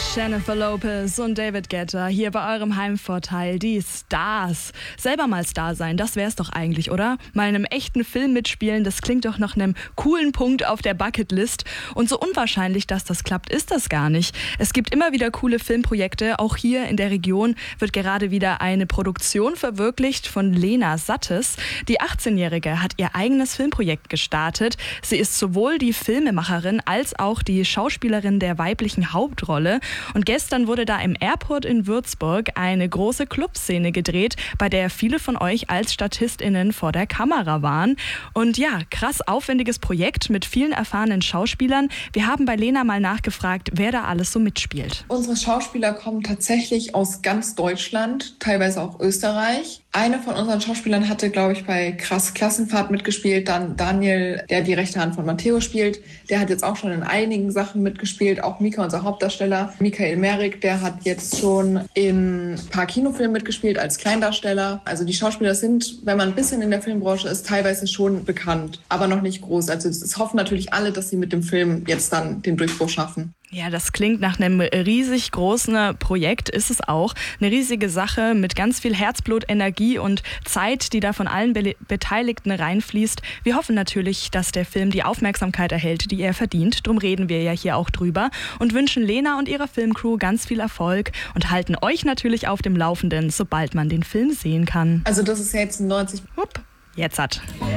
Jennifer Lopez und David Guetta hier bei eurem Heimvorteil, die Stars. Selber mal Star sein, das wär's doch eigentlich, oder? Mal in einem echten Film mitspielen, das klingt doch nach einem coolen Punkt auf der Bucketlist. Und so unwahrscheinlich, dass das klappt, ist das gar nicht. Es gibt immer wieder coole Filmprojekte. Auch hier in der Region wird gerade wieder eine Produktion verwirklicht von Lena Sattes. Die 18-Jährige hat ihr eigenes Filmprojekt gestartet. Sie ist sowohl die Filmemacherin als auch die Schauspielerin der weiblichen Hauptrolle. Und gestern wurde da im Airport in Würzburg eine große Clubszene gedreht, bei der viele von euch als StatistInnen vor der Kamera waren. Und ja, krass aufwendiges Projekt mit vielen erfahrenen Schauspielern. Wir haben bei Lena mal nachgefragt, wer da alles so mitspielt. Unsere Schauspieler kommen tatsächlich aus ganz Deutschland, teilweise auch Österreich. Eine von unseren Schauspielern hatte, glaube ich, bei Krass Klassenfahrt mitgespielt. Dann Daniel, der die rechte Hand von Matteo spielt. Der hat jetzt auch schon in einigen Sachen mitgespielt. Auch Mika, unser Hauptdarsteller. Michael Merrick, der hat jetzt schon in ein paar Kinofilmen mitgespielt als Kleindarsteller. Also die Schauspieler sind, wenn man ein bisschen in der Filmbranche ist, teilweise schon bekannt, aber noch nicht groß. Also es hoffen natürlich alle, dass sie mit dem Film jetzt dann den Durchbruch schaffen. Ja, das klingt nach einem riesig großen Projekt, ist es auch. Eine riesige Sache mit ganz viel Herzblut, Energie und Zeit, die da von allen Beteiligten reinfließt. Wir hoffen natürlich, dass der Film die Aufmerksamkeit erhält, die er verdient. Drum reden wir ja hier auch drüber und wünschen Lena und ihrer Filmcrew ganz viel Erfolg und halten euch natürlich auf dem Laufenden, sobald man den Film sehen kann. Also das ist ja jetzt 90. Jetzt hat.